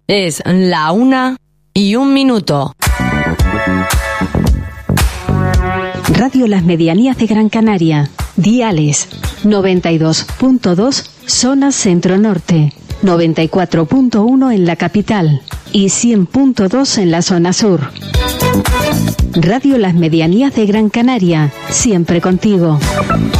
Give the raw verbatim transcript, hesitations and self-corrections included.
Es la una y un minuto. Radio Las Medianías de Gran Canaria. Diales noventa y dos punto dos zona centro-norte, noventa y cuatro punto uno en la capital y cien punto dos en la zona sur. Radio Las Medianías de Gran Canaria, siempre contigo.